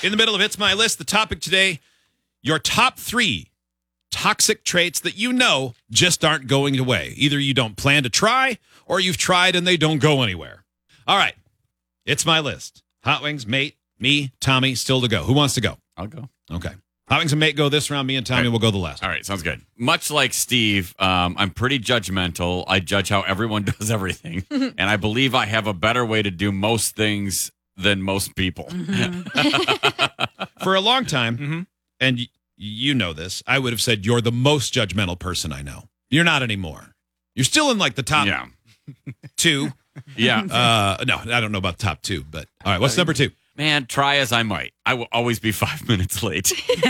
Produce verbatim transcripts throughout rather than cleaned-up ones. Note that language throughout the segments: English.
In the middle of It's My List, the topic today, your top three toxic traits that you know just aren't going away. Either you don't plan to try or you've tried and they don't go anywhere. All right. It's My List. Hot Wings, Mate, me, Tommy, still to go. Who wants to go? I'll go. Okay. Hot Wings and Mate go this round. Me and Tommy right. will go the last. All right. Sounds good. Much like Steve, um, I'm pretty judgmental. I judge how everyone does everything. And I believe I have a better way to do most things than most people. Mm-hmm. For a long time, mm-hmm. and y- you know this, I would have said you're the most judgmental person I know. You're not anymore. You're still in like the top yeah. two. Yeah. Uh, no, I don't know about the top two, but all right. What's number two? Man, try as I might, I will always be five minutes late.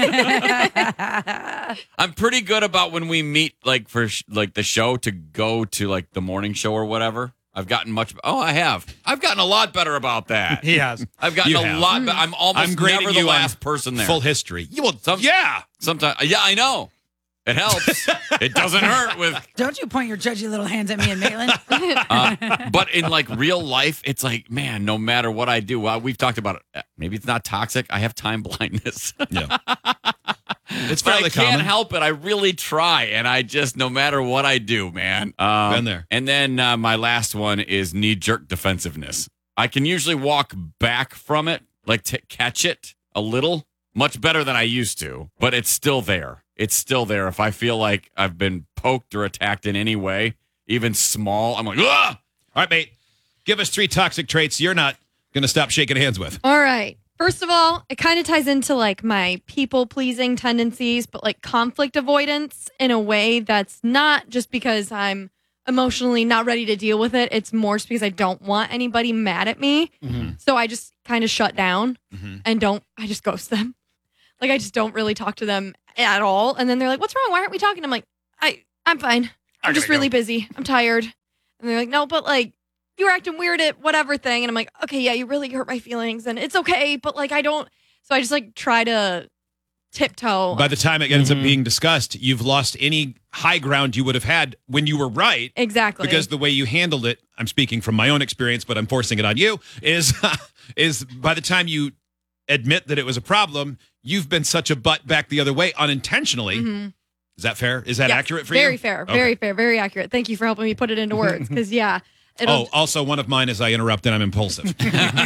I'm pretty good about when we meet, like for sh- like the show, to go to like the morning show or whatever. I've gotten much. Oh, I have. I've gotten a lot better about that. He has. I've gotten You a have. lot. Be- I'm almost I'm grading never the you on last person there. Full history. You will. Some- yeah. Sometimes, yeah, I know. It helps. It doesn't hurt with. Don't you point your judgy little hands at me and Maitland. Uh, but in like real life, it's like, man, no matter what I do, well, we've talked about it. Maybe it's not toxic. I have time blindness. Yeah. It's But fairly I can't common. help it. I really try, and I just, no matter what I do, man. Um, Been there. And then uh, my last one is knee-jerk defensiveness. I can usually walk back from it, like to catch it a little, much better than I used to, but it's still there. It's still there. If I feel like I've been poked or attacked in any way, even small, I'm like, ah! All right, mate. Give us three toxic traits you're not going to stop shaking hands with. All right. First of all, it kind of ties into like my people-pleasing tendencies, but like conflict avoidance in a way that's not just because I'm emotionally not ready to deal with it. It's more just because I don't want anybody mad at me. Mm-hmm. So I just kind of shut down Mm-hmm. and don't, I just ghost them. Like I just don't really talk to them at all. And then they're like, what's wrong? Why aren't we talking? I'm like, I, I'm fine. I'm I just gotta really go. busy. I'm tired. And they're like, no, but like, you were acting weird at whatever thing. And I'm like, okay, yeah, you really hurt my feelings and it's okay. But like, I don't. So I just like try to tiptoe. By the time it ends Mhm. up being discussed, you've lost any high ground you would have had when you were right. Exactly. Because the way you handled it, I'm speaking from my own experience, but I'm forcing it on you, is, is by the time you admit that it was a problem, you've been such a butt back the other way unintentionally. Mhm. Is that fair? Is that Yes, accurate for very you? fair. Okay. Very fair. Very accurate. Thank you for helping me put it into words. Because, yeah. It'll, Oh, also one of mine is I interrupt and I'm impulsive.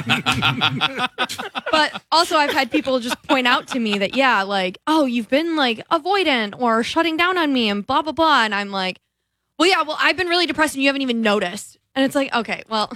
But also, I've had people just point out to me that, yeah, like, oh, you've been like avoidant or shutting down on me and blah, blah, blah. And I'm like, well, yeah, well, I've been really depressed and you haven't even noticed. And it's like, okay, well,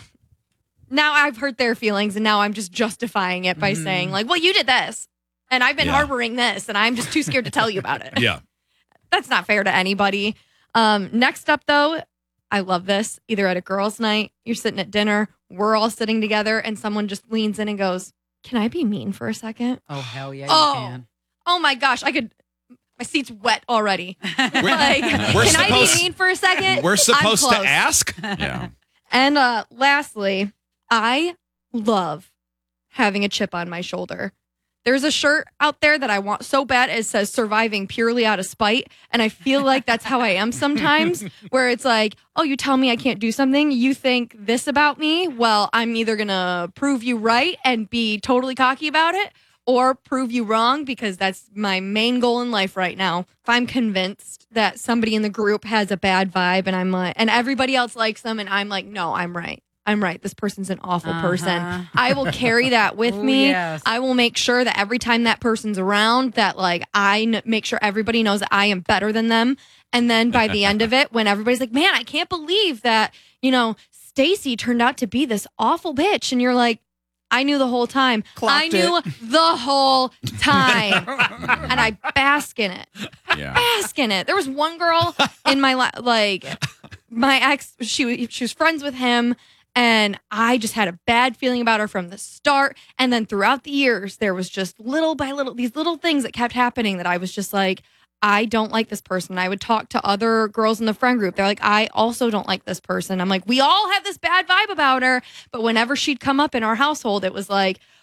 now I've hurt their feelings and now I'm just justifying it by Mhm. saying, like, well, you did this and I've been Yeah. harboring this and I'm just too scared to tell you about it. Yeah. That's not fair to anybody. Um, next up, though, I love this. Either at a girls' night, you're sitting at dinner, we're all sitting together, and someone just leans in and goes, "Can I be mean for a second?" Oh, hell yeah, Oh. you can. Oh my gosh, I could. My seat's wet already. Like, We're can I supposed- be mean for a second? We're supposed I'm to close. ask? Yeah. And uh, lastly, I love having a chip on my shoulder. There's a shirt out there that I want so bad. It says surviving purely out of spite. And I feel like that's how I am sometimes, where it's like, oh, you tell me I can't do something. You think this about me. Well, I'm either going to prove you right and be totally cocky about it or prove you wrong, because that's my main goal in life right now. If I'm convinced that somebody in the group has a bad vibe and I'm like, and everybody else likes them and I'm like, no, I'm right. I'm right. This person's an awful person. Uh-huh. I will carry that with Ooh, me. yes. I will make sure that every time that person's around, that like I n- make sure everybody knows that I am better than them. And then by the end of it, when everybody's like, man, I can't believe that, you know, Stacy turned out to be this awful bitch. And you're like, I knew the whole time. Clocked I knew it. the whole time. And I bask in it. Yeah. Bask in it. There was one girl in my, li- like, my ex, she, wa- she was friends with him. And I just had a bad feeling about her from the start. And then throughout the years, there was just little by little, these little things that kept happening that I was just like, I don't like this person. I would talk to other girls in the friend group. They're like, I also don't like this person. I'm like, we all have this bad vibe about her. But whenever she'd come up in our household, it was like,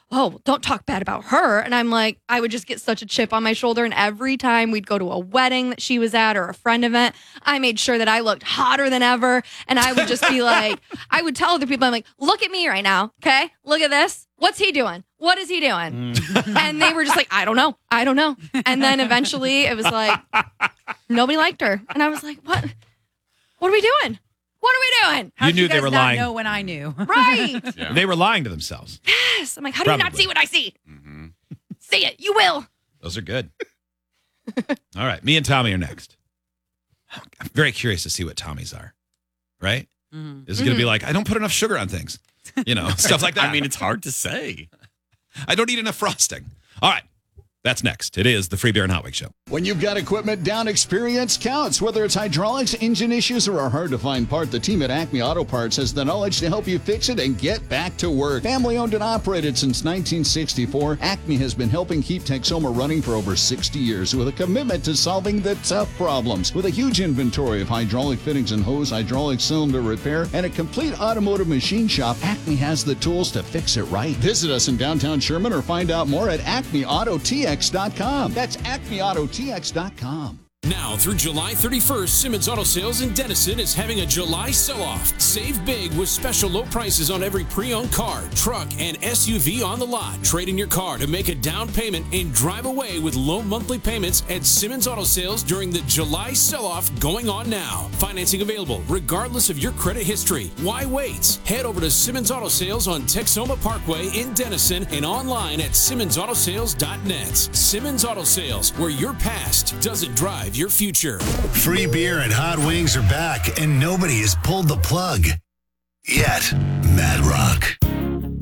oh, don't talk bad about her. And I'm like, I would just get such a chip on my shoulder. And every time we'd go to a wedding that she was at or a friend event, I made sure that I looked hotter than ever. And I would just be like, I would tell other people, I'm like, look at me right now. Okay. Look at this. What's he doing? What is he doing? Mm. And they were just like, I don't know. I don't know. And then eventually it was like, nobody liked her. And I was like, what? What are we doing? What are we doing? How You did knew you they guys were not lying. know when I knew. Right. Yeah. They were lying to themselves. Yes. I'm like, how do you not Probably. see what I see? Mm-hmm. See it. You will. Those are good. All right. Me and Tommy are next. I'm very curious to see what Tommy's are. Right? Mhm. Is it going to be like, I don't put enough sugar on things? You know, stuff like that. I mean, it's hard to say. I don't eat enough frosting. All right. That's next. It is the Free Beer and Hot Wings Show. When you've got equipment down, experience counts. Whether it's hydraulics, engine issues, or a hard-to-find part, the team at Acme Auto Parts has the knowledge to help you fix it and get back to work. Family-owned and operated since nineteen sixty-four, Acme has been helping keep Texoma running for over sixty years with a commitment to solving the tough problems. With a huge inventory of hydraulic fittings and hose, hydraulic cylinder repair, and a complete automotive machine shop, Acme has the tools to fix it right. Visit us in downtown Sherman or find out more at acme auto t x dot com. That's acme auto t x dot com. Now through July thirty-first, Simmons Auto Sales in Denison is having a July sell-off. Save big with special low prices on every pre-owned car, truck, and S U V on the lot. Trade in your car to make a down payment and drive away with low monthly payments at Simmons Auto Sales during the July sell-off going on now. Financing available regardless of your credit history. Why wait? Head over to Simmons Auto Sales on Texoma Parkway in Denison and online at simmons auto sales dot net. Simmons Auto Sales, where your past doesn't drive your future. Free beer and hot wings are back, and nobody has pulled the plug yet. Mad Rock.